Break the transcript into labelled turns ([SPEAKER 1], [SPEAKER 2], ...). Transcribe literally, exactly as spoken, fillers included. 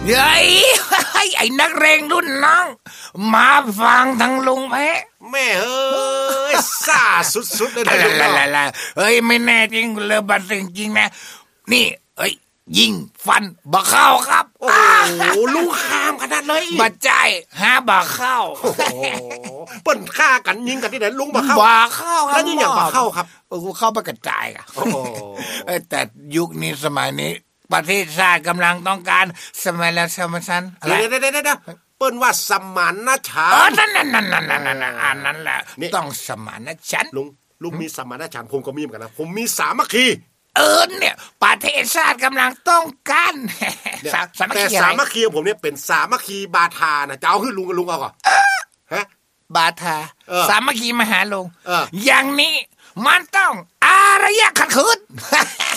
[SPEAKER 1] เฮ้ยไอ้นักเรงรุ่นน้องมาฟังทั้งลุงแพ้
[SPEAKER 2] แม่เอ้ยซ่าสุดๆเลยนะลุง
[SPEAKER 1] ละเฮ้ยไม่แน่จริงเลยบัดจริงๆนะนี่เอ้ยยิงฟันบะเข้าครับ
[SPEAKER 2] โอ้โหลุงข้ามขนาดเลย
[SPEAKER 1] บะใจหาบะเข้า
[SPEAKER 2] โอ้โหเปิ้นฆ่ากันยิงกันที่ไหนลุงบะเข้า
[SPEAKER 1] บะเข้าครับ
[SPEAKER 2] แล้วยิงอย่างบะเข้าครับ
[SPEAKER 1] โอ้เข้าไปกระจายอ่ะโอ้โหแต่ยุคนี้สมัยนี้ประเทศชาติกำลังต้องการสมัยแล้วสมัยนั้น
[SPEAKER 2] อะไรเดี๋ยวๆๆเปิ้นว่าสมานฉันท์
[SPEAKER 1] อ๋อนั่นๆๆๆๆอันนั้นแหละต้องสมานฉันท์
[SPEAKER 2] ลุงลุงมีสมานฉันท์ผมก็มีเหมือนกันนะผมมีสามัคคี
[SPEAKER 1] เอิญเนี่ยประเทศชาติกำลังต้องการ
[SPEAKER 2] แต่สามัคคีของผมเนี่ยเป็นสามัคคีบาทานะจะเอาขึ้นลุงกับลุงเอาก่อน
[SPEAKER 1] ฮะบาทาสามัคคีมหาลงอย่างนี้มันต้องอารยะขัดขืน